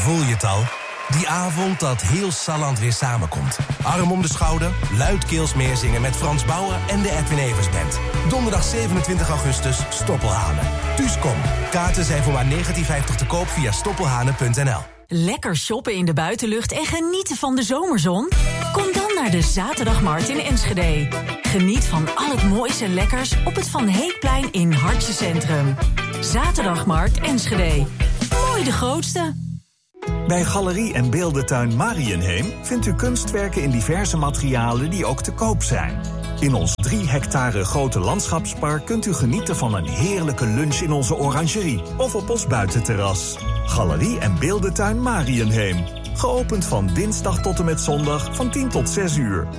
Voel je het al? Die avond dat heel Salland weer samenkomt. Arm om de schouder, luidkeels meezingen met Frans Bauer en de Edwin Evers Band. Donderdag 27 augustus, Stoppelhanen. Thuis kom. Kaarten zijn voor maar €19,50 te koop via stoppelhanen.nl. Lekker shoppen in de buitenlucht en genieten van de zomerzon? Kom dan naar de Zaterdagmarkt in Enschede. Geniet van al het moois en lekkers op het Van Heekplein in Hartje Centrum. Zaterdagmarkt Enschede. Mooi de grootste. Bij Galerie en Beeldentuin Mariënheem vindt u kunstwerken in diverse materialen die ook te koop zijn. In ons 3 hectare grote landschapspark kunt u genieten van een heerlijke lunch in onze orangerie of op ons buitenterras. Galerie en Beeldentuin Mariënheem. Geopend van dinsdag tot en met zondag van 10 tot 6 uur.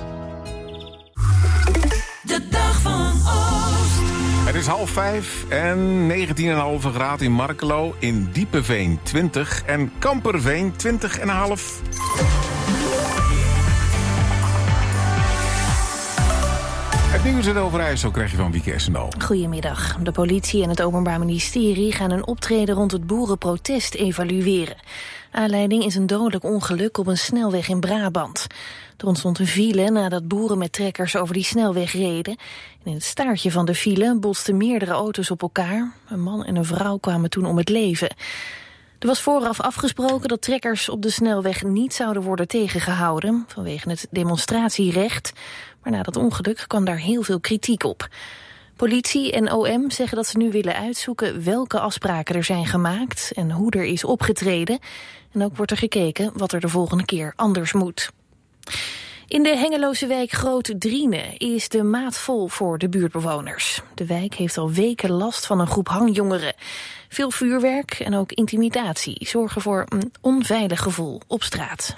De dag van Oost. Het is 4:30 en 19,5 graden in Markelo, in Diepeveen 20 en Kamperveen 20,5. Het nieuws in Overijssel krijg je van Wieke Essendaal. Goedemiddag. De politie en het Openbaar Ministerie gaan een optreden rond het boerenprotest evalueren. Aanleiding is een dodelijk ongeluk op een snelweg in Brabant. Er ontstond een file nadat boeren met trekkers over die snelweg reden. En in het staartje van de file botsten meerdere auto's op elkaar. Een man en een vrouw kwamen toen om het leven. Er was vooraf afgesproken dat trekkers op de snelweg niet zouden worden tegengehouden vanwege het demonstratierecht. Maar na dat ongeluk kwam daar heel veel kritiek op. Politie en OM zeggen dat ze nu willen uitzoeken welke afspraken er zijn gemaakt en hoe er is opgetreden. En ook wordt er gekeken wat er de volgende keer anders moet. In de Hengeloze wijk Groot Driene is de maat vol voor de buurtbewoners. De wijk heeft al weken last van een groep hangjongeren. Veel vuurwerk en ook intimidatie zorgen voor een onveilig gevoel op straat.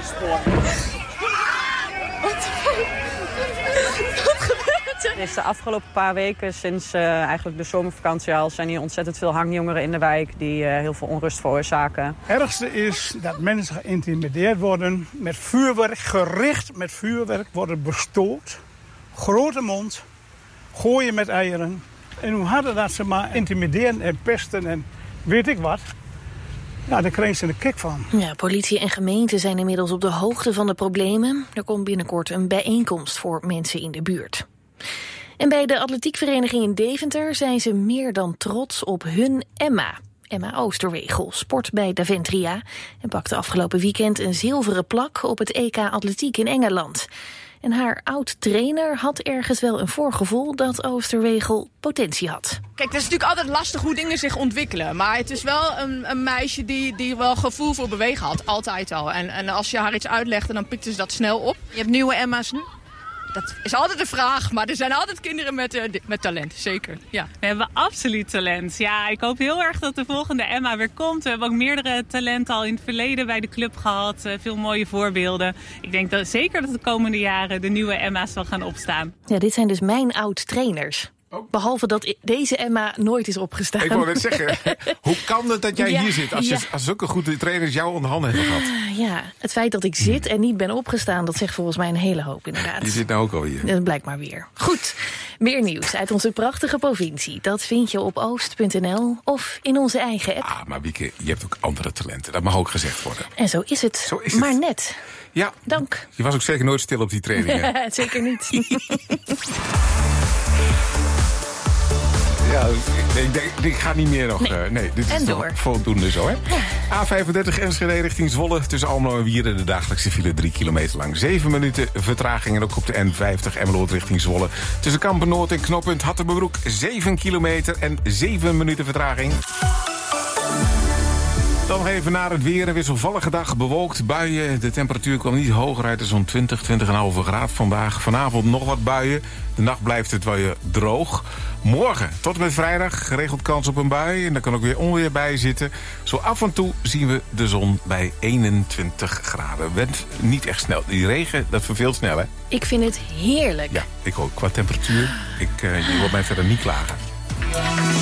Is de afgelopen paar weken, sinds eigenlijk de zomervakantie al, zijn hier ontzettend veel hangjongeren in de wijk die heel veel onrust veroorzaken. Het ergste is dat mensen geïntimideerd worden, met vuurwerk, gericht met vuurwerk, worden bestoord. Grote mond, gooien met eieren. En hoe harder dat ze maar intimideren en pesten en weet ik wat, ja, daar krijgen ze een kick van. Ja, politie en gemeente zijn inmiddels op de hoogte van de problemen. Er komt binnenkort een bijeenkomst voor mensen in de buurt. En bij de atletiekvereniging in Deventer zijn ze meer dan trots op hun Emma. Emma Oosterwegel sport bij Daventria en pakte afgelopen weekend een zilveren plak op het EK Atletiek in Engeland. En haar oud-trainer had ergens wel een voorgevoel dat Oosterwegel potentie had. Kijk, het is natuurlijk altijd lastig hoe dingen zich ontwikkelen. Maar het is wel een meisje die wel gevoel voor bewegen had, altijd al. En als je haar iets uitlegde, dan pikte ze dat snel op. Je hebt nieuwe Emma's nu? Dat is altijd een vraag, maar er zijn altijd kinderen met talent, zeker. Ja. We hebben absoluut talent. Ja, ik hoop heel erg dat de volgende Emma weer komt. We hebben ook meerdere talenten al in het verleden bij de club gehad. Veel mooie voorbeelden. Ik denk dat zeker dat de komende jaren de nieuwe Emma's zal gaan opstaan. Ja, dit zijn dus mijn oud-trainers. Oh. Behalve dat deze Emma nooit is opgestaan. Ik wou net zeggen, hoe kan het dat jij hier zit als zulke goede trainers jou onder handen hebben gehad? Ja, het feit dat ik zit en niet ben opgestaan, dat zegt volgens mij een hele hoop inderdaad. Je zit nou ook al hier. Dat blijkt maar weer. Goed, meer nieuws uit onze prachtige provincie. Dat vind je op oost.nl of in onze eigen app. Ah, maar Wieke, je hebt ook andere talenten. Dat mag ook gezegd worden. En zo is het. Maar net. Ja. Dank. Je was ook zeker nooit stil op die trainingen. Zeker niet. Ja, ik ga niet meer nog... Nee, dit is toch voldoende zo, hè? A35 Enschede richting Zwolle. Tussen Almelo en Wieren de dagelijkse file 3 kilometer lang. 7 minuten vertraging. En ook op de N50 Emmeloord richting Zwolle. Tussen Kampen-Noord en knooppunt Hattenbroek 7 kilometer en 7 minuten vertraging. Dan nog even naar het weer. Een wisselvallige dag, bewolkt, buien. De temperatuur kwam niet hoger uit, zo'n 20,5 graden vandaag. Vanavond nog wat buien. De nacht blijft het wel droog. Morgen tot en met vrijdag geregeld kans op een bui. En daar kan ook weer onweer bij zitten. Zo af en toe zien we de zon bij 21 graden. Went niet echt snel. Die regen, dat verveelt snel, hè? Ik vind het heerlijk. Ja, ik ook. Qua temperatuur, je hoort mij verder niet klagen.